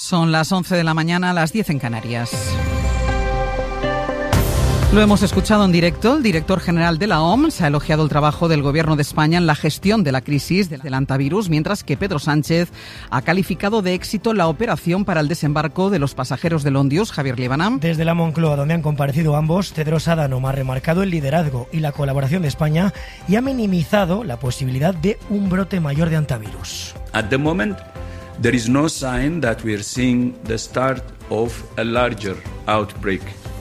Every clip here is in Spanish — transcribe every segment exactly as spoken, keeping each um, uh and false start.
Son las once de la mañana, las diez en Canarias. Lo hemos escuchado en directo. El director general de la O M S ha elogiado el trabajo del Gobierno de España en la gestión de la crisis del antivirus, mientras que Pedro Sánchez ha calificado de éxito la operación para el desembarco de los pasajeros del Ondius. Javier Líbana. Desde la Moncloa, donde han comparecido ambos, Tedros Adhanom ha remarcado el liderazgo y la colaboración de España y ha minimizado la posibilidad de un brote mayor de antivirus. At the moment, there is no sign that we are seeing the start of a larger outbreak.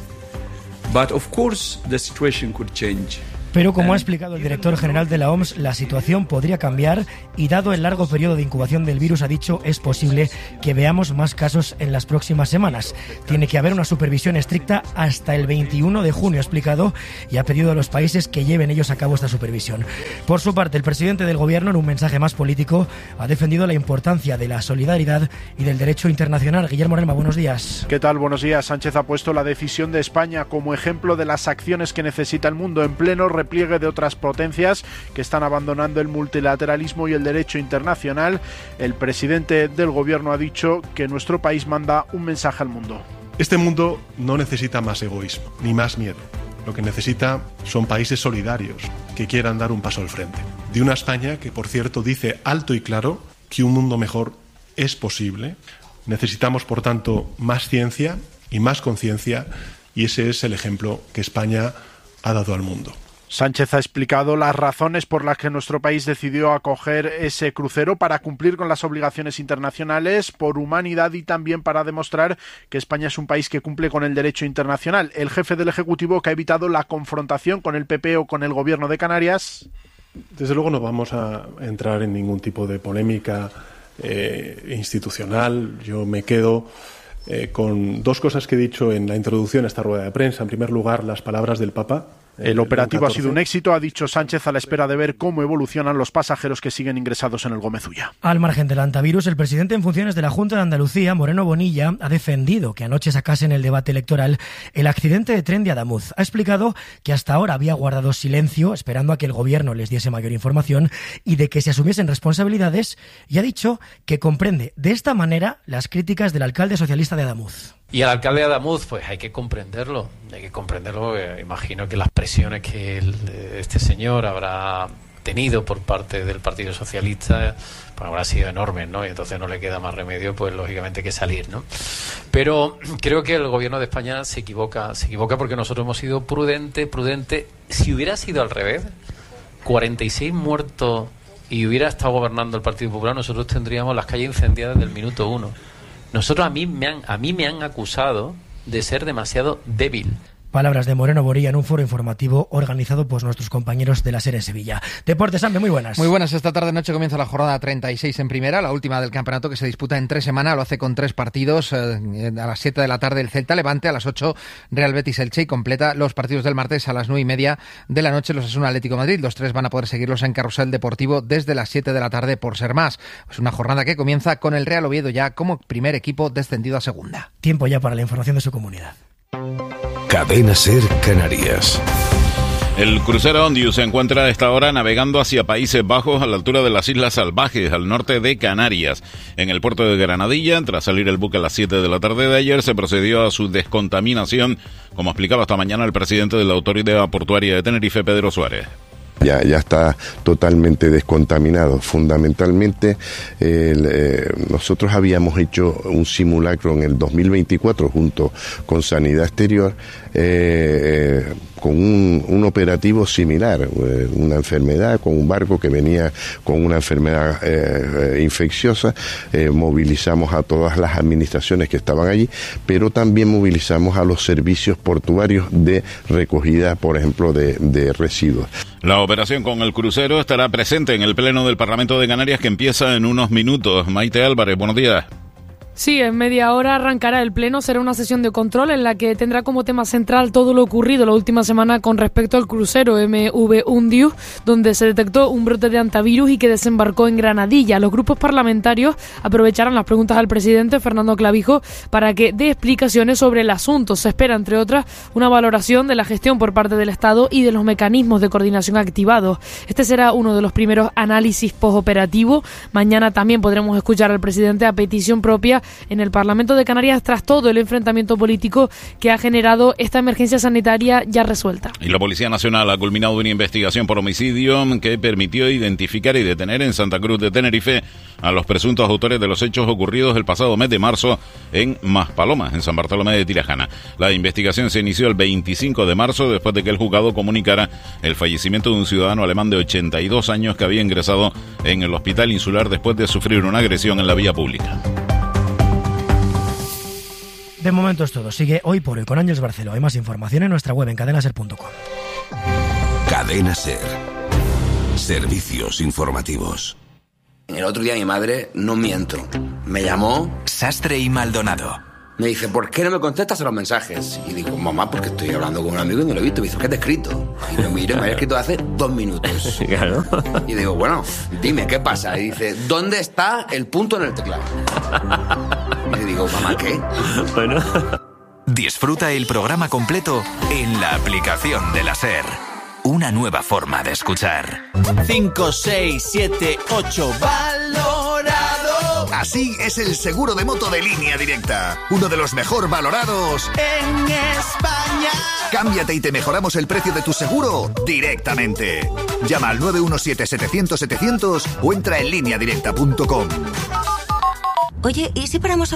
But of course, the situation could change. Pero como ha explicado el director general de la O M S, la situación podría cambiar y dado el largo periodo de incubación del virus, ha dicho, es posible que veamos más casos en las próximas semanas. Tiene que haber una supervisión estricta hasta el veintiuno de junio, ha explicado, y ha pedido a los países que lleven ellos a cabo esta supervisión. Por su parte, el presidente del Gobierno, en un mensaje más político, ha defendido la importancia de la solidaridad y del derecho internacional. Guillermo Relma, buenos días. ¿Qué tal? Buenos días. Sánchez ha puesto la decisión de España como ejemplo de las acciones que necesita el mundo en pleno repliegue de otras potencias que están abandonando el multilateralismo y el derecho internacional. El presidente del Gobierno ha dicho que nuestro país manda un mensaje al mundo. Este mundo no necesita más egoísmo ni más miedo. Lo que necesita son países solidarios que quieran dar un paso al frente. De una España que, por cierto, dice alto y claro que un mundo mejor es posible. Necesitamos, por tanto, más ciencia y más conciencia, y ese es el ejemplo que España ha dado al mundo. Sánchez ha explicado las razones por las que nuestro país decidió acoger ese crucero para cumplir con las obligaciones internacionales, por humanidad y también para demostrar que España es un país que cumple con el derecho internacional. El jefe del Ejecutivo, que ha evitado la confrontación con el P P o con el Gobierno de Canarias. Desde luego no vamos a entrar en ningún tipo de polémica eh, institucional. Yo me quedo eh, con dos cosas que he dicho en la introducción a esta rueda de prensa. En primer lugar, las palabras del Papa. El operativo ha sido un éxito, ha dicho Sánchez, a la espera de ver cómo evolucionan los pasajeros que siguen ingresados en el Gómez Ulla. Al margen del antivirus, el presidente en funciones de la Junta de Andalucía, Moreno Bonilla, ha defendido que anoche sacase en el debate electoral el accidente de tren de Adamuz. Ha explicado que hasta ahora había guardado silencio, esperando a que el Gobierno les diese mayor información y de que se asumiesen responsabilidades, y ha dicho que comprende de esta manera las críticas del alcalde socialista de Adamuz. Y al alcalde de Adamuz, pues hay que comprenderlo, hay que comprenderlo. Eh, imagino que las presiones que el, este señor habrá tenido por parte del Partido Socialista pues habrá sido enormes, ¿no? Y entonces no le queda más remedio, pues lógicamente, que salir, ¿no? Pero creo que el Gobierno de España se equivoca, se equivoca porque nosotros hemos sido prudente, prudente. Si hubiera sido al revés, cuarenta y seis muertos y hubiera estado gobernando el Partido Popular, nosotros tendríamos las calles incendiadas del minuto uno. Nosotros a mí me han a mí me han acusado de ser demasiado débil. Palabras de Moreno Bonilla en un foro informativo organizado por nuestros compañeros de la SER en Sevilla. Deportes, Ambe, muy buenas. Muy buenas. Esta tarde noche comienza la jornada treinta y seis en primera, la última del campeonato, que se disputa en tres semanas. Lo hace con tres partidos. Eh, a las siete de la tarde el Celta Levante, a las ocho Real Betis Elche, y completa los partidos del martes a las nueve y media de la noche los Osasuna Atlético Madrid. Los tres van a poder seguirlos en Carrusel Deportivo desde las siete de la tarde por ser más. Es una jornada que comienza con el Real Oviedo ya como primer equipo descendido a segunda. Tiempo ya para la información de su comunidad. Cadena SER Canarias. El crucero Ondius se encuentra a esta hora navegando hacia Países Bajos a la altura de las Islas Salvajes, al norte de Canarias. En el puerto de Granadilla, tras salir el buque a las siete de la tarde de ayer, se procedió a su descontaminación, como explicaba esta mañana el presidente de la Autoridad Portuaria de Tenerife, Pedro Suárez. Ya, ya está totalmente descontaminado. Fundamentalmente, el, eh, nosotros habíamos hecho un simulacro en el dos mil veinticuatro junto con Sanidad Exterior, eh, con un, un operativo similar, eh, una enfermedad, con un barco que venía con una enfermedad eh, infecciosa. Eh, movilizamos a todas las administraciones que estaban allí, pero también movilizamos a los servicios portuarios de recogida, por ejemplo, de, de residuos. La operación con el crucero estará presente en el Pleno del Parlamento de Canarias, que empieza en unos minutos. Maite Álvarez, buenos días. Sí, en media hora arrancará el pleno. Será una sesión de control en la que tendrá como tema central todo lo ocurrido la última semana con respecto al crucero M V Ondius, donde se detectó un brote de antivirus y que desembarcó en Granadilla. Los grupos parlamentarios aprovecharán las preguntas al presidente Fernando Clavijo para que dé explicaciones sobre el asunto. Se espera, entre otras, una valoración de la gestión por parte del Estado y de los mecanismos de coordinación activados. Este será uno de los primeros análisis postoperativos. Mañana también podremos escuchar al presidente a petición propia en el Parlamento de Canarias tras todo el enfrentamiento político que ha generado esta emergencia sanitaria ya resuelta. Y la Policía Nacional ha culminado una investigación por homicidio que permitió identificar y detener en Santa Cruz de Tenerife a los presuntos autores de los hechos ocurridos el pasado mes de marzo en Maspalomas, en San Bartolomé de Tirajana. La investigación se inició el veinticinco de marzo después de que el juzgado comunicara el fallecimiento de un ciudadano alemán de ochenta y dos años que había ingresado en el hospital insular después de sufrir una agresión en la vía pública. De momento es todo. Sigue Hoy por Hoy con Ángeles Barceló. Hay más información en nuestra web en cadena ser punto com. Cadena Ser. Servicios informativos. El otro día mi madre, no miento, me llamó Sastre y Maldonado. Me dice, ¿por qué no me contestas a los mensajes? Y digo, mamá, porque estoy hablando con un amigo y no lo he visto. Me dice, ¿qué te he escrito? Y lo miro, me había escrito hace dos minutos. Claro. Y digo, bueno, dime, ¿qué pasa? Y dice, ¿dónde está el punto en el teclado? Y le digo, mamá, ¿qué? Bueno. Disfruta el programa completo en la aplicación de la SER. Una nueva forma de escuchar. cinco, seis, siete, ocho, valorado. Así es el seguro de moto de Línea Directa. Uno de los mejor valorados en España. Cámbiate y te mejoramos el precio de tu seguro directamente. Llama al nueve uno siete, setecientos, setecientos o entra en línea directa punto com. Oye, ¿y si paramos a